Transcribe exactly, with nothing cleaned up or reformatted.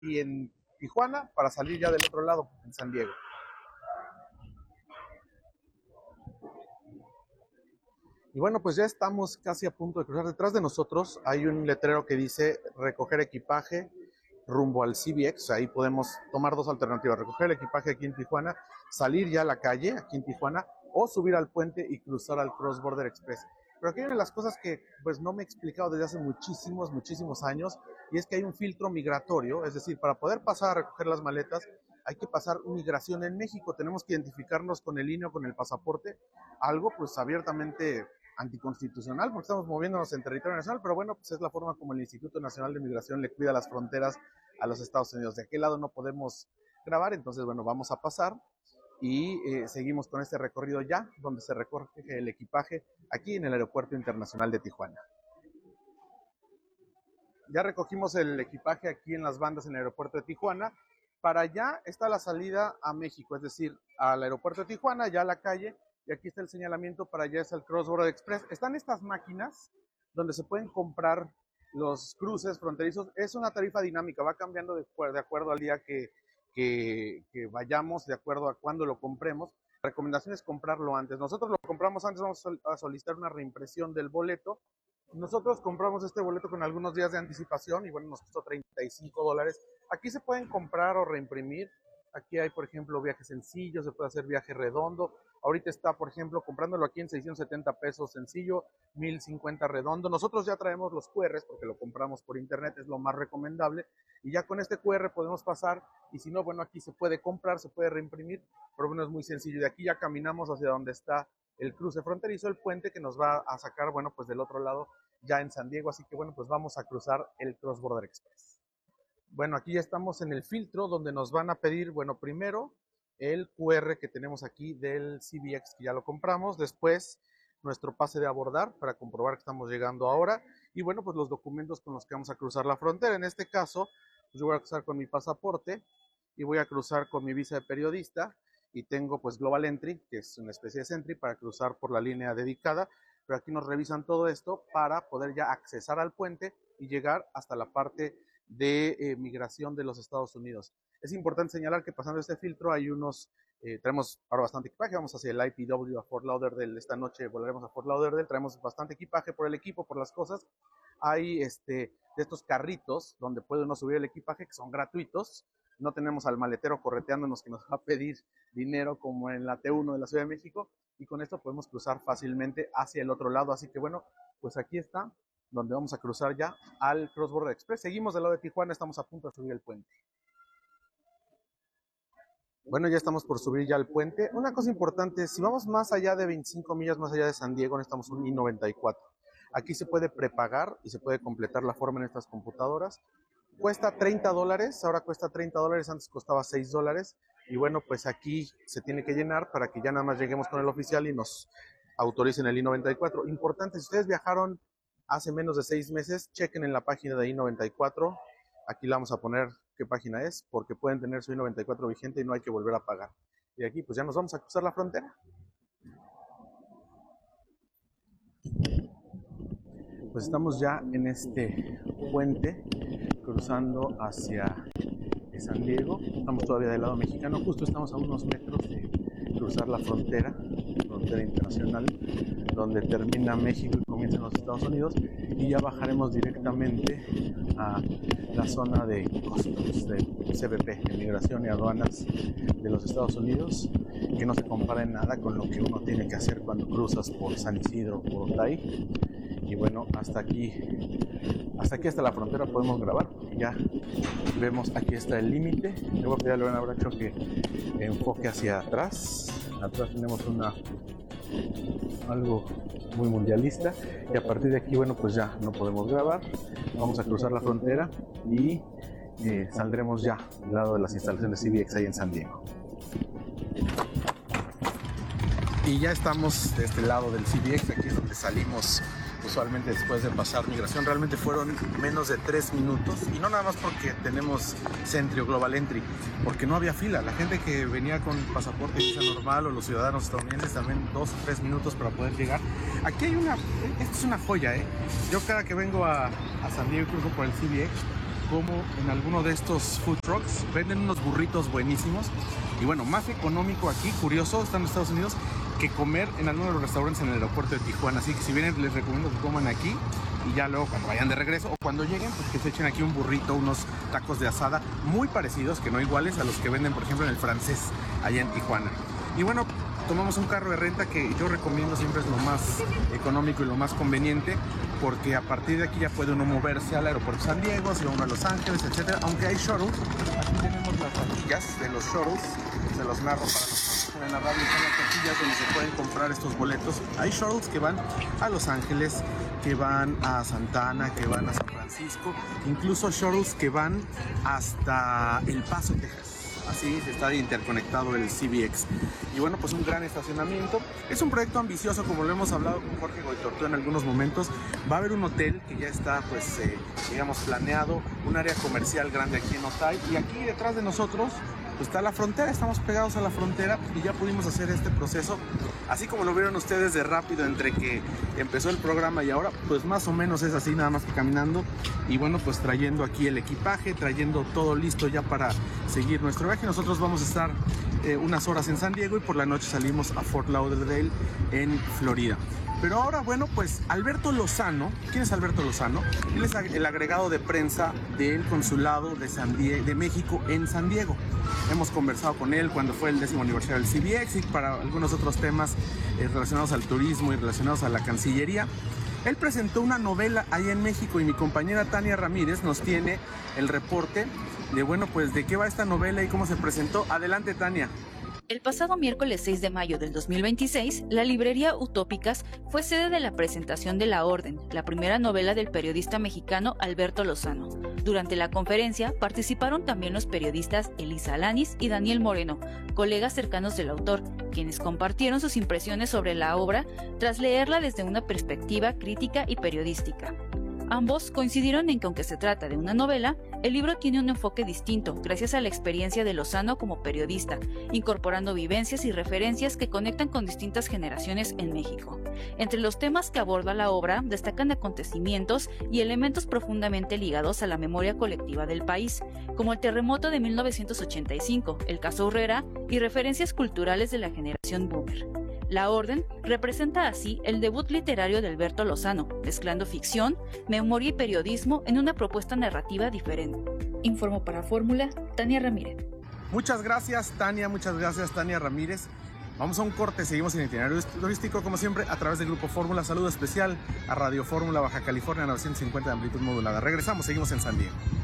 y en Tijuana para salir ya del otro lado, en San Diego. Y bueno, pues ya estamos casi a punto de cruzar. Detrás de nosotros hay un letrero que dice recoger equipaje rumbo al C B X. Ahí podemos tomar dos alternativas: recoger el equipaje aquí en Tijuana, salir ya a la calle aquí en Tijuana, o subir al puente y cruzar al Cross Border Express. Pero aquí hay una de las cosas que pues no me he explicado desde hace muchísimos, muchísimos años, y es que hay un filtro migratorio. Es decir, para poder pasar a recoger las maletas hay que pasar migración en México. Tenemos que identificarnos con el I N E o con el pasaporte, algo pues abiertamente anticonstitucional, porque estamos moviéndonos en territorio nacional, pero bueno, pues es la forma como el Instituto Nacional de Migración le cuida las fronteras a los Estados Unidos. De aquel lado no podemos grabar, entonces bueno, vamos a pasar y eh, seguimos con este recorrido ya, donde se recoge el equipaje aquí en el Aeropuerto Internacional de Tijuana. Ya recogimos el equipaje aquí en las bandas en el Aeropuerto de Tijuana. Para allá está la salida a México, es decir, al Aeropuerto de Tijuana, ya a la calle, y aquí está el señalamiento, para allá es el Cross Border Express. Están estas máquinas donde se pueden comprar los cruces fronterizos. Es una tarifa dinámica, va cambiando de, de acuerdo al día que, que, que vayamos, de acuerdo a cuándo lo compremos. La recomendación es comprarlo antes. Nosotros lo compramos antes, vamos a solicitar una reimpresión del boleto. Nosotros compramos este boleto con algunos días de anticipación y bueno, nos costó treinta y cinco dólares. Aquí se pueden comprar o reimprimir. Aquí hay, por ejemplo, viaje sencillo, se puede hacer viaje redondo. Ahorita está, por ejemplo, comprándolo aquí en seiscientos setenta pesos sencillo, mil cincuenta redondo. Nosotros ya traemos los cu erres porque lo compramos por internet, es lo más recomendable. Y ya con este cu erre podemos pasar, y si no, bueno, aquí se puede comprar, se puede reimprimir, pero bueno, es muy sencillo. Y de aquí ya caminamos hacia donde está el cruce fronterizo, el puente que nos va a sacar, bueno, pues del otro lado, ya en San Diego. Así que bueno, pues vamos a cruzar el Cross Border Express. Bueno, aquí ya estamos en el filtro donde nos van a pedir, bueno, primero el cu erre que tenemos aquí del C B X, que ya lo compramos, después nuestro pase de abordar para comprobar que estamos llegando ahora, y bueno, pues los documentos con los que vamos a cruzar la frontera. En este caso, pues yo voy a cruzar con mi pasaporte y voy a cruzar con mi visa de periodista, y tengo pues Global Entry, que es una especie de Sentry para cruzar por la línea dedicada, pero aquí nos revisan todo esto para poder ya accesar al puente y llegar hasta la parte de eh, migración de los Estados Unidos. Es importante señalar que pasando este filtro hay unos, eh, traemos ahora bastante equipaje, vamos hacia el I P W a Fort Lauderdale, esta noche volveremos a Fort Lauderdale, traemos bastante equipaje por el equipo, por las cosas. Hay este, de estos carritos donde puede uno subir el equipaje, que son gratuitos. No tenemos al maletero correteándonos que nos va a pedir dinero como en la T uno de la Ciudad de México, y con esto podemos cruzar fácilmente hacia el otro lado. Así que bueno, pues aquí está donde vamos a cruzar ya al Cross Border Express. Seguimos del lado de Tijuana, estamos a punto de subir el puente. Bueno, ya estamos por subir ya el puente. Una cosa importante, si vamos más allá de veinticinco millas más allá de San Diego, necesitamos un I noventa y cuatro. Aquí se puede prepagar y se puede completar la forma en estas computadoras. Cuesta treinta dólares, ahora cuesta treinta dólares, antes costaba seis dólares. Y bueno, pues aquí se tiene que llenar para que ya nada más lleguemos con el oficial y nos autoricen el I noventa y cuatro. Importante, si ustedes viajaron hace menos de seis meses, chequen en la página de I noventa y cuatro. Aquí le vamos a poner qué página es, porque pueden tener su I noventa y cuatro vigente y no hay que volver a pagar. Y aquí pues ya nos vamos a cruzar la frontera. Pues estamos ya en este puente cruzando hacia San Diego. Estamos todavía del lado mexicano, justo estamos a unos metros de cruzar la frontera, frontera internacional, donde termina México y comienzan los Estados Unidos, y ya bajaremos directamente a la zona de costos de C B P, de Migración y Aduanas de los Estados Unidos, que no se compara en nada con lo que uno tiene que hacer cuando cruzas por San Isidro, por Otay. Y bueno, hasta aquí, hasta aquí hasta la frontera podemos grabar. Ya vemos, aquí está el límite. Le voy a pedir a Lorena Bracho que enfoque hacia atrás. Atrás tenemos una algo muy mundialista, y a partir de aquí, bueno, pues ya no podemos grabar. Vamos a cruzar la frontera y eh, saldremos ya del lado de las instalaciones C B X ahí en San Diego. Y ya estamos de este lado del C B X, aquí es donde salimos usualmente después de pasar migración. Realmente fueron menos de tres minutos, y no nada más porque tenemos Sentry o Global Entry, porque no había fila. La gente que venía con pasaporte visa normal, o los ciudadanos estadounidenses, también dos o tres minutos para poder llegar. Aquí hay una, esto es una joya, ¿eh? Yo cada que vengo a, a San Diego y cruzo por el C B X, cómo en alguno de estos food trucks venden unos burritos buenísimos. Y bueno, más económico aquí, curioso, están en Estados Unidos, que comer en alguno de los restaurantes en el aeropuerto de Tijuana. Así que si vienen, les recomiendo que coman aquí y ya luego cuando vayan de regreso o cuando lleguen, pues que se echen aquí un burrito, unos tacos de asada muy parecidos, que no iguales a los que venden, por ejemplo, en el Francés, allá en Tijuana. Y bueno, tomamos un carro de renta que yo recomiendo, siempre es lo más económico y lo más conveniente, porque a partir de aquí ya puede uno moverse al aeropuerto de San Diego, se va uno a Los Ángeles, etcétera. Aunque hay shuttles, aquí tenemos las taquillas de los shuttles, se los narro para los que en la radio, son las taquillas donde se pueden comprar estos boletos. Hay shuttles que van a Los Ángeles, que van a Santa Ana, que van a San Francisco, incluso shuttles que van hasta El Paso, Texas. Así está interconectado el C B X. Y bueno, pues un gran estacionamiento. Es un proyecto ambicioso, como lo hemos hablado con Jorge Goitortúa en algunos momentos. Va a haber un hotel que ya está, pues, eh, digamos, planeado, un área comercial grande aquí en Otay. Y aquí detrás de nosotros pues, está la frontera, estamos pegados a la frontera y ya pudimos hacer este proceso. Así como lo vieron ustedes de rápido entre que empezó el programa y ahora, pues más o menos es así, nada más que caminando. Y bueno, pues trayendo aquí el equipaje, trayendo todo listo ya para seguir nuestro viaje. Nosotros vamos a estar eh, unas horas en San Diego y por la noche salimos a Fort Lauderdale en Florida. Pero ahora, bueno, pues Alberto Lozano, ¿quién es Alberto Lozano? Él es el agregado de prensa del Consulado de, San Die- de México en San Diego. Hemos conversado con él cuando fue el décimo aniversario del C B X y para algunos otros temas eh, relacionados al turismo y relacionados a la Cancillería. Él presentó una novela ahí en México y mi compañera Tania Ramírez nos tiene el reporte de, bueno, pues de qué va esta novela y cómo se presentó. Adelante, Tania. El pasado miércoles seis de mayo del dos mil veintiséis, la librería Utópicas fue sede de la presentación de La Orden, la primera novela del periodista mexicano Alberto Lozano. Durante la conferencia participaron también los periodistas Elisa Alanis y Daniel Moreno, colegas cercanos del autor, quienes compartieron sus impresiones sobre la obra tras leerla desde una perspectiva crítica y periodística. Ambos coincidieron en que aunque se trata de una novela, el libro tiene un enfoque distinto gracias a la experiencia de Lozano como periodista, incorporando vivencias y referencias que conectan con distintas generaciones en México. Entre los temas que aborda la obra destacan acontecimientos y elementos profundamente ligados a la memoria colectiva del país, como el terremoto de mil novecientos ochenta y cinco, el caso Urrera y referencias culturales de la generación boomer. La Orden representa así el debut literario de Alberto Lozano, mezclando ficción, memoria y periodismo en una propuesta narrativa diferente. Informó para Fórmula, Tania Ramírez. Muchas gracias, Tania, muchas gracias, Tania Ramírez. Vamos a un corte, seguimos en Itinerario Turístico, como siempre, a través del Grupo Fórmula. Saludo especial a Radio Fórmula Baja California novecientos cincuenta de amplitud modulada. Regresamos, seguimos en San Diego.